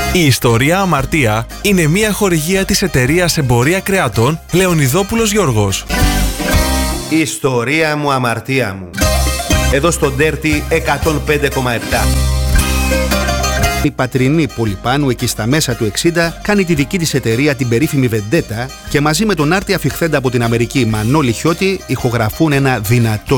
Η ιστορία Αμαρτία είναι μια χορηγία της εταιρείας εμπορία κρεατών Λεωνιδόπουλος Γιώργος. Η ιστορία μου, αμαρτία μου. Εδώ στο Dirty 105,7. Η πατρινή Πολυπάνου εκεί στα μέσα του 60 κάνει τη δική της εταιρεία, την περίφημη Βεντέτα, και μαζί με τον άρτη αφιχθέντα από την Αμερική Μανώλη Χιώτη ηχογραφούν ένα δυνατό